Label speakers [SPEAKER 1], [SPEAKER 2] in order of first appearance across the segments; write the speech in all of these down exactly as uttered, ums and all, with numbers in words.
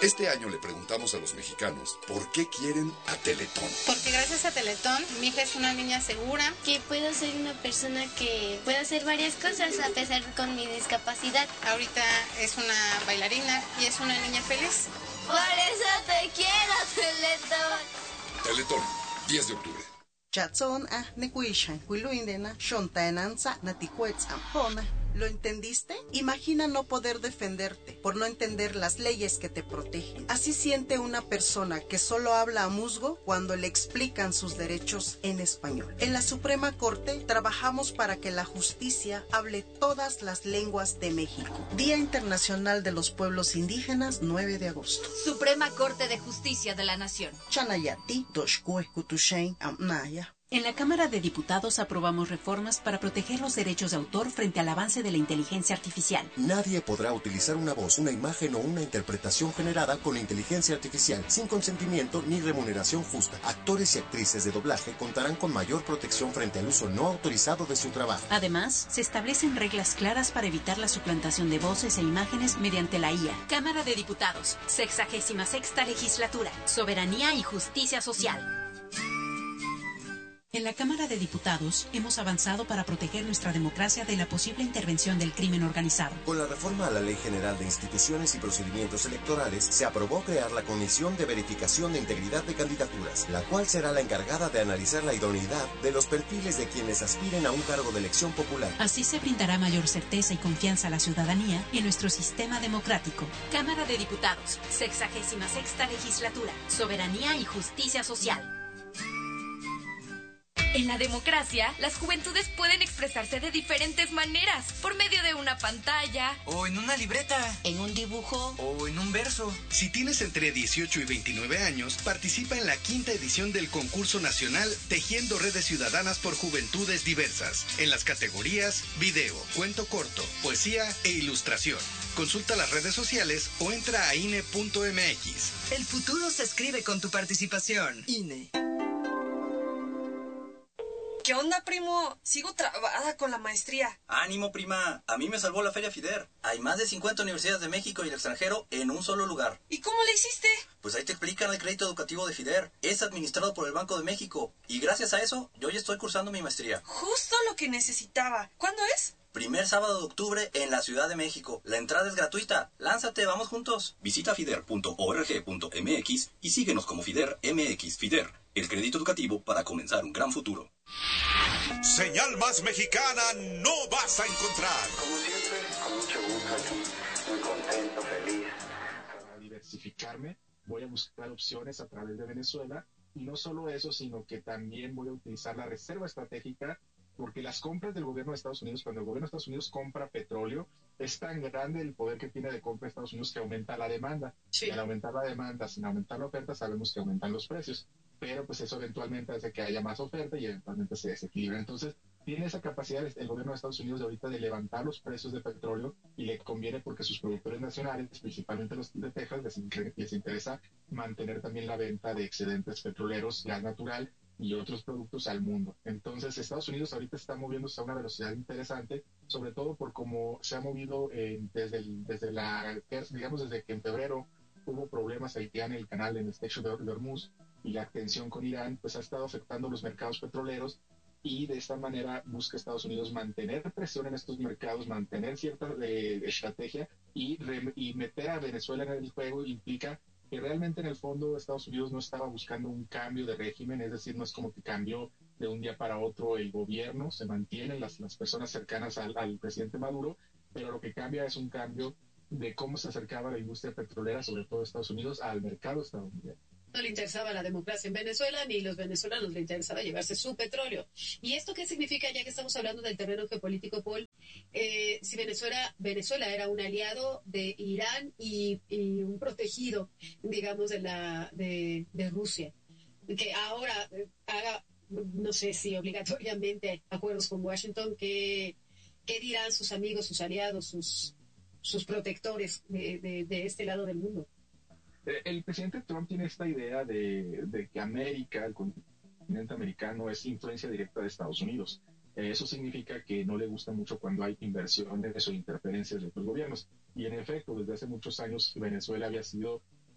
[SPEAKER 1] Este año le preguntamos a los mexicanos por qué quieren a Teletón.
[SPEAKER 2] Porque gracias a Teletón, mi hija es una niña segura.
[SPEAKER 3] Que puedo ser una persona que puede hacer varias cosas a pesar con mi discapacidad.
[SPEAKER 2] Ahorita es una bailarina y es una niña feliz.
[SPEAKER 3] Por eso te quiero, Teletón.
[SPEAKER 1] Teletón, diez de octubre.
[SPEAKER 4] Chatson ah nekuishan kuiluindena shontaenanza naticuetzampona. ¿Lo entendiste? Imagina no poder defenderte por no entender las leyes que te protegen. Así siente una persona que solo habla a musgo cuando le explican sus derechos en español. En la Suprema Corte trabajamos para que la justicia hable todas las lenguas de México. Día Internacional de los Pueblos Indígenas, nueve de agosto.
[SPEAKER 5] Suprema Corte de Justicia de la Nación.
[SPEAKER 4] Chanayati, Toshkueskutushain, Amnaya.
[SPEAKER 6] En la Cámara de Diputados aprobamos reformas para proteger los derechos de autor frente al avance de la inteligencia artificial.
[SPEAKER 7] Nadie podrá utilizar una voz, una imagen o una interpretación generada con inteligencia artificial sin consentimiento ni remuneración justa. Actores y actrices de doblaje contarán con mayor protección frente al uso no autorizado de su trabajo.
[SPEAKER 6] Además, se establecen reglas claras para evitar la suplantación de voces e imágenes mediante la I A.
[SPEAKER 5] Cámara de Diputados, sexagésima sexta legislatura, soberanía y justicia social.
[SPEAKER 6] En la Cámara de Diputados hemos avanzado para proteger nuestra democracia de la posible intervención del crimen organizado.
[SPEAKER 7] Con la reforma a la Ley General de Instituciones y Procedimientos Electorales, se aprobó crear la Comisión de Verificación de Integridad de Candidaturas, la cual será la encargada de analizar la idoneidad de los perfiles de quienes aspiren a un cargo de elección popular.
[SPEAKER 6] Así se brindará mayor certeza y confianza a la ciudadanía en nuestro sistema democrático.
[SPEAKER 5] Cámara de Diputados, sexagésima sexta legislatura, soberanía y justicia social. En la democracia, las juventudes pueden expresarse de diferentes maneras, por medio de una pantalla,
[SPEAKER 8] o en una libreta,
[SPEAKER 9] en un dibujo,
[SPEAKER 8] o en un verso.
[SPEAKER 10] Si tienes entre dieciocho y veintinueve años, participa en la quinta edición del concurso nacional Tejiendo Redes Ciudadanas por Juventudes Diversas, en las categorías video, cuento corto, poesía e ilustración. Consulta las redes sociales o entra a I N E punto M X.
[SPEAKER 8] El futuro se escribe con tu participación. I N E.
[SPEAKER 11] ¿Qué onda, primo? Sigo trabada con la maestría.
[SPEAKER 12] Ánimo, prima. A mí me salvó la Feria FIDER. Hay más de cincuenta universidades de México y el extranjero en un solo lugar.
[SPEAKER 11] ¿Y cómo le hiciste?
[SPEAKER 12] Pues ahí te explican el crédito educativo de FIDER. Es administrado por el Banco de México. Y gracias a eso, yo ya estoy cursando mi maestría.
[SPEAKER 11] Justo lo que necesitaba. ¿Cuándo es?
[SPEAKER 12] Primer sábado de octubre en la Ciudad de México. La entrada es gratuita. Lánzate, vamos juntos. Visita fider punto org punto m x y síguenos como FIDER M X. FIDER, el crédito educativo para comenzar un gran futuro.
[SPEAKER 13] Señal más mexicana no vas a encontrar.
[SPEAKER 14] Como siempre, con mucho gusto, muy contento, feliz.
[SPEAKER 15] Para diversificarme, voy a buscar opciones a través de Venezuela. Y no solo eso, sino que también voy a utilizar la reserva estratégica, porque las compras del gobierno de Estados Unidos, cuando el gobierno de Estados Unidos compra petróleo, es tan grande el poder que tiene de compra de Estados Unidos que aumenta la demanda.
[SPEAKER 11] Sí.
[SPEAKER 15] Y al aumentar la demanda, sin aumentar la oferta, sabemos que aumentan los precios. Pero pues eso eventualmente hace que haya más oferta y eventualmente se desequilibra. Entonces, tiene esa capacidad el gobierno de Estados Unidos de ahorita de levantar los precios de petróleo y le conviene porque sus productores nacionales, principalmente los de Texas, les, les interesa mantener también la venta de excedentes petroleros, gas natural y otros productos al mundo. Entonces, Estados Unidos ahorita está moviéndose a una velocidad interesante, sobre todo por cómo se ha movido eh, desde, el, desde la, digamos, desde que en febrero hubo problemas ahí en el canal, en el estrecho de Hormuz, y la tensión con Irán, pues ha estado afectando los mercados petroleros, y de esta manera busca Estados Unidos mantener presión en estos mercados, mantener cierta eh, estrategia, y, re, y meter a Venezuela en el juego implica que realmente en el fondo Estados Unidos no estaba buscando un cambio de régimen, es decir, no es como que cambió de un día para otro el gobierno, se mantienen las, las personas cercanas al, al presidente Maduro, pero lo que cambia es un cambio de cómo se acercaba la industria petrolera, sobre todo Estados Unidos, al mercado estadounidense.
[SPEAKER 16] No le interesaba la democracia en Venezuela, ni los venezolanos le interesaba llevarse su petróleo. ¿Y esto qué significa, ya que estamos hablando del terreno geopolítico, Paul? Eh, si Venezuela, Venezuela era un aliado de Irán y, y un protegido, digamos, de, la, de, de Rusia, que ahora eh, haga, no sé si obligatoriamente, acuerdos con Washington, ¿qué, qué dirán sus amigos, sus aliados, sus, sus protectores de, de, de este lado del mundo?
[SPEAKER 15] El presidente Trump tiene esta idea de, de que América, el continente americano, es influencia directa de Estados Unidos. Eso significa que no le gusta mucho cuando hay inversiones o interferencias de otros gobiernos. Y en efecto, desde hace muchos años Venezuela había sido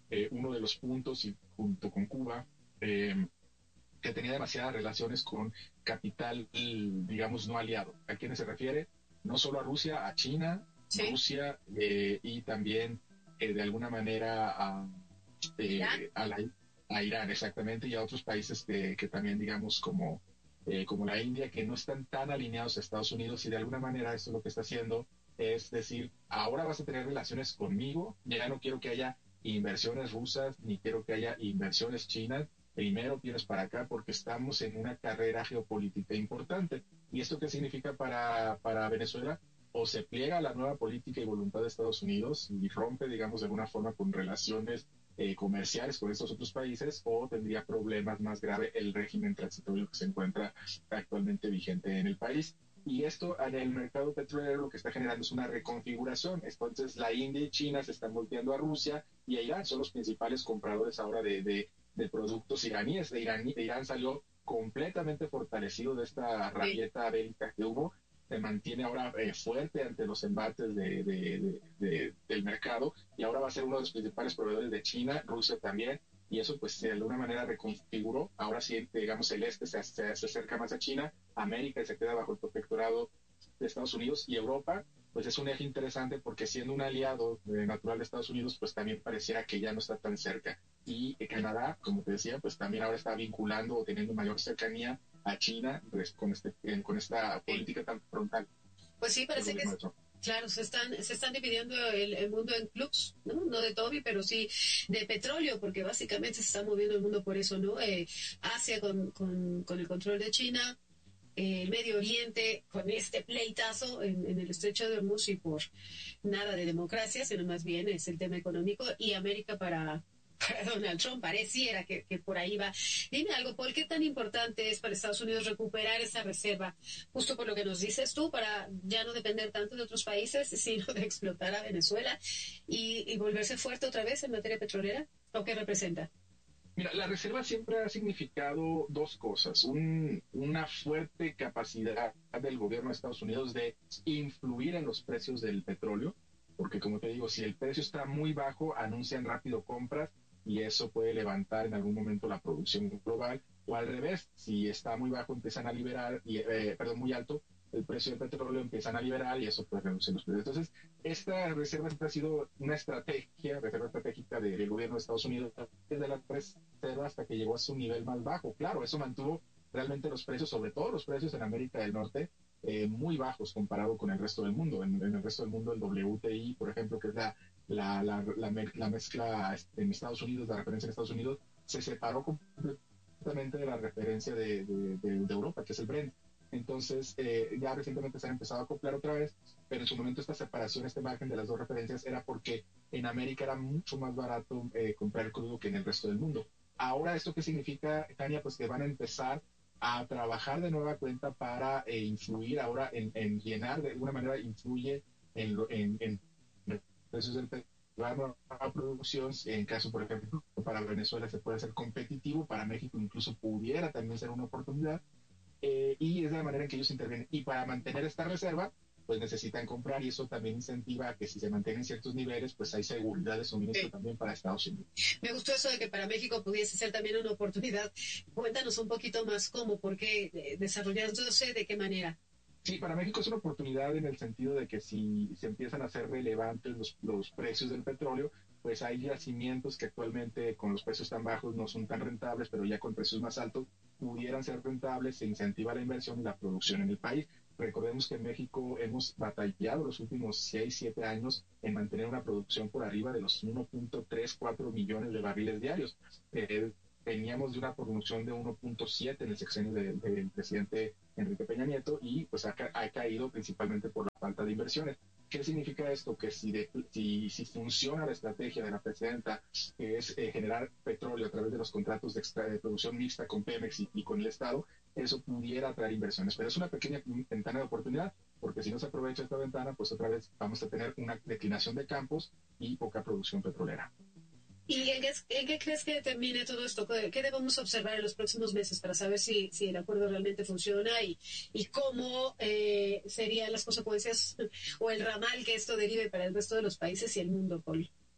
[SPEAKER 15] eh, uno de los puntos, y junto con Cuba, eh, que tenía demasiadas relaciones con capital, digamos, no aliado. ¿A quiénes se refiere? No solo a Rusia, a China, ¿sí? Rusia eh, y también eh, de alguna manera a, eh, a, la, a Irán, exactamente, y a otros países que, que también, digamos, como, eh, como la India, que no están tan alineados a Estados Unidos, y de alguna manera esto lo que está haciendo es decir, ahora vas a tener relaciones conmigo, ya no quiero que haya inversiones rusas, ni quiero que haya inversiones chinas, primero vienes para acá porque estamos en una carrera geopolítica importante. ¿Y esto qué significa para, para Venezuela? O se pliega a la nueva política y voluntad de Estados Unidos y rompe, digamos, de alguna forma con relaciones eh, comerciales con estos otros países, o tendría problemas más graves el régimen transitorio que se encuentra actualmente vigente en el país. Y esto en el mercado petrolero lo que está generando es una reconfiguración. Entonces la India y China se están volteando a Rusia y a Irán, son los principales compradores ahora de, de, de productos iraníes. De Irán, de Irán salió completamente fortalecido de esta rabieta bélica que hubo, se mantiene ahora eh, fuerte ante los embates de, de, de, de, del mercado, y ahora va a ser uno de los principales proveedores de China, Rusia también, y eso pues de alguna manera reconfiguró. Ahora sí, digamos, el este se, se, se acerca más a China, América se queda bajo el protectorado de Estados Unidos, y Europa pues es un eje interesante porque siendo un aliado eh, natural de Estados Unidos, pues también pareciera que ya no está tan cerca. Y eh, Canadá, como te decía, pues también ahora está vinculando o teniendo mayor cercanía a China pues, con, este, eh, con esta política tan frontal.
[SPEAKER 16] Pues sí, parece que... Claro, se están, se están dividiendo el, el mundo en clubs, ¿no? No de Toby, pero sí de petróleo, porque básicamente se está moviendo el mundo por eso, ¿no? Eh, Asia con, con, con el control de China, eh, el Medio Oriente con este pleitazo en, en el estrecho de Hormuz y por nada de democracia, sino más bien es el tema económico, y América para... para Donald Trump, pareciera que, que por ahí va. Dime algo, Paul, ¿qué tan importante es para Estados Unidos recuperar esa reserva? Justo por lo que nos dices tú, para ya no depender tanto de otros países, sino de explotar a Venezuela y, y volverse fuerte otra vez en materia petrolera. ¿O qué representa?
[SPEAKER 15] Mira, la reserva siempre ha significado dos cosas. Un, una fuerte capacidad del gobierno de Estados Unidos de influir en los precios del petróleo, porque como te digo, si el precio está muy bajo, anuncian rápido compras, y eso puede levantar en algún momento la producción global, o al revés, si está muy bajo empiezan a liberar, y, eh, perdón, muy alto el precio del petróleo, empiezan a liberar y eso puede reducir los precios. Entonces, esta reserva ha sido una estrategia, reserva estratégica del gobierno de Estados Unidos desde la reserva hasta que llegó a su nivel más bajo. Claro, eso mantuvo realmente los precios, sobre todo los precios en América del Norte, eh, muy bajos comparado con el resto del mundo. En, en el resto del mundo el W T I, por ejemplo, que es la La, la, la, la mezcla en Estados Unidos, la referencia en Estados Unidos, se separó completamente de la referencia de, de, de, de Europa, que es el Brent. Entonces, eh, ya recientemente se han empezado a acoplar otra vez, pero en su momento esta separación, este margen de las dos referencias, era porque en América era mucho más barato eh, comprar crudo que en el resto del mundo. Ahora, ¿esto qué significa, Tania? Pues que van a empezar a trabajar de nueva cuenta para eh, influir ahora en, en llenar, de alguna manera influye en, en, en precios del petróleo, a producción. En caso, por ejemplo, para Venezuela se puede ser competitivo, para México incluso pudiera también ser una oportunidad, eh, y es de la manera en que ellos intervienen. Y para mantener esta reserva, pues necesitan comprar, y eso también incentiva a que si se mantienen ciertos niveles, pues hay seguridad de suministro sí. también para Estados Unidos.
[SPEAKER 16] Me gustó eso de que para México pudiese ser también una oportunidad. Cuéntanos un poquito más cómo, por qué, desarrollándose, de qué manera.
[SPEAKER 15] Sí, para México es una oportunidad en el sentido de que si se empiezan a hacer relevantes los, los precios del petróleo, pues hay yacimientos que actualmente con los precios tan bajos no son tan rentables, pero ya con precios más altos pudieran ser rentables, se incentiva la inversión y la producción en el país. Recordemos que en México hemos batallado los últimos seis, siete años en mantener una producción por arriba de los uno punto tres, cuatro millones de barriles diarios. Eh, Veníamos de una producción de uno punto siete en el sexenio del de, de presidente Enrique Peña Nieto, y pues ha, ha caído principalmente por la falta de inversiones. ¿Qué significa esto? Que si, de, si, si funciona la estrategia de la presidenta, que es eh, generar petróleo a través de los contratos de, extra, de producción mixta con Pemex y, y con el Estado, eso pudiera atraer inversiones. Pero es una pequeña ventana de oportunidad, porque si no se aprovecha esta ventana, pues otra vez vamos a tener una declinación de campos y poca producción petrolera.
[SPEAKER 16] ¿Y en qué, en qué crees que termine todo esto? ¿Qué debemos observar en los próximos meses para saber si, si el acuerdo realmente funciona y, y cómo eh, serían las consecuencias o el ramal que esto derive para el resto de los países y el mundo, Paul?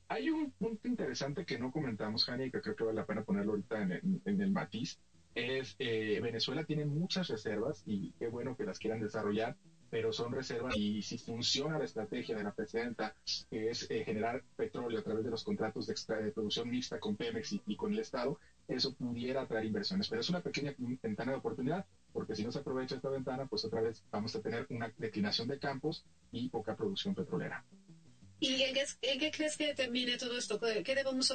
[SPEAKER 15] Hay un punto interesante que no comentamos, Jani, y que creo que vale la pena ponerlo ahorita en el, en el matiz. Es eh, Venezuela tiene muchas reservas y qué bueno que las quieran desarrollar, pero son reservas y si funciona la estrategia de la presidenta, que es eh, generar petróleo a través de los contratos de, extra, de producción mixta con Pemex y, y con el Estado, eso pudiera atraer inversiones. Pero es una pequeña ventana de oportunidad, porque si no se aprovecha esta ventana, pues otra vez vamos a tener una declinación de campos y poca producción petrolera.
[SPEAKER 16] ¿Y en qué, en qué crees que termine todo esto? ¿Qué debemos